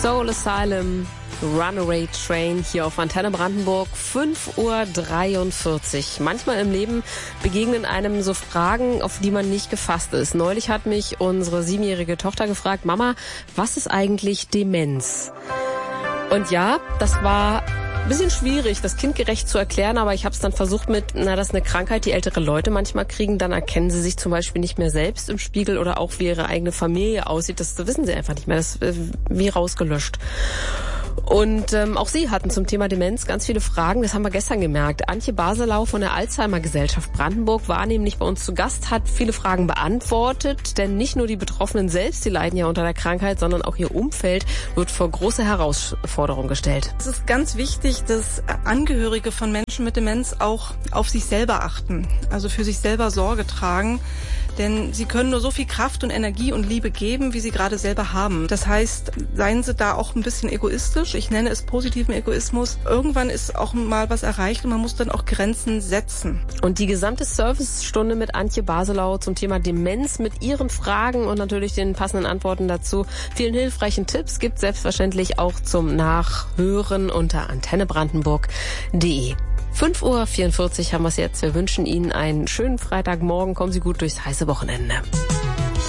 Soul Asylum, Runaway Train hier auf Antenne Brandenburg, 5:43 Uhr. Manchmal im Leben begegnen einem so Fragen, auf die man nicht gefasst ist. Neulich hat mich unsere 7-jährige Tochter gefragt, Mama, was ist eigentlich Demenz? Und ja, das war ein bisschen schwierig, das kindgerecht zu erklären, aber ich habe es dann versucht das ist eine Krankheit, die ältere Leute manchmal kriegen. Dann erkennen sie sich zum Beispiel nicht mehr selbst im Spiegel oder auch wie ihre eigene Familie aussieht. Das wissen sie einfach nicht mehr, das ist wie rausgelöscht. Und auch Sie hatten zum Thema Demenz ganz viele Fragen, das haben wir gestern gemerkt. Antje Baselau von der Alzheimer-Gesellschaft Brandenburg war nämlich bei uns zu Gast, hat viele Fragen beantwortet, denn nicht nur die Betroffenen selbst, die leiden ja unter der Krankheit, sondern auch ihr Umfeld wird vor große Herausforderungen gestellt. Es ist ganz wichtig, dass Angehörige von Menschen mit Demenz auch auf sich selber achten, also für sich selber Sorge tragen. Denn sie können nur so viel Kraft und Energie und Liebe geben, wie sie gerade selber haben. Das heißt, seien Sie da auch ein bisschen egoistisch. Ich nenne es positiven Egoismus. Irgendwann ist auch mal was erreicht und man muss dann auch Grenzen setzen. Und die gesamte Servicestunde mit Antje Baselau zum Thema Demenz mit Ihren Fragen und natürlich den passenden Antworten dazu, vielen hilfreichen Tipps gibt selbstverständlich auch zum Nachhören unter antennebrandenburg.de. 5:44 Uhr haben wir es jetzt. Wir wünschen Ihnen einen schönen Freitagmorgen. Kommen Sie gut durchs heiße Wochenende.